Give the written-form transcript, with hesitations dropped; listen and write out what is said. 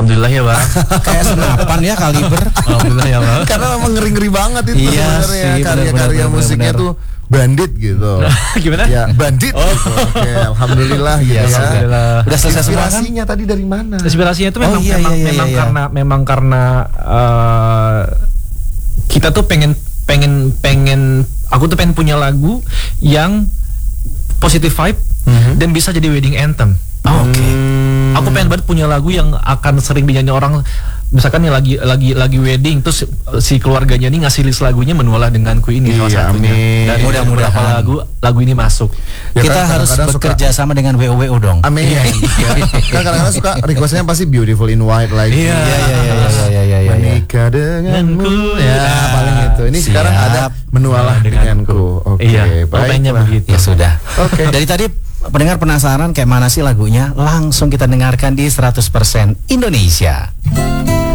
Alhamdulillah ya Bang. Kayak senapan ya kaliber. Alhamdulillah ya Bang. Karena memang ngeri-ngeri banget itu Iya sebenarnya sih, karya-karya benar, musiknya benar. tuh bandit gitu. Gimana? Ya, bandit. Gitu. Oke, alhamdulillah gitu ya. Alhamdulillah. Udah selesai semua kan? Inspirasinya tadi dari mana? Inspirasinya itu Oh, memang karena kita tuh pengen aku tuh pengen punya lagu yang positive vibe dan bisa jadi wedding anthem. Oke. Aku pengen banget punya lagu yang akan sering dinyanyi orang, misalkan nih lagi wedding, terus si keluarganya nih ngasih list lagunya Menualah Denganku ini salah Iya, satunya. amin. Dan Mudah-mudahan. beberapa lagu ini masuk. Ya, Kita kan harus kadang-kadang bekerja sama dengan WOWO dong. Amin. Ya. Kan kadang-kadang suka requestnya pasti Beautiful in White like. Iya. Iya. Menikah denganmu. Ya, paling itu. Ini Siap. sekarang ada Menualah Denganku. Oke, Iya, baik. pengennya begitu. Ya sudah. Oke. Dari tadi pendengar penasaran kayak mana sih lagunya? Langsung kita dengarkan di 100% Indonesia.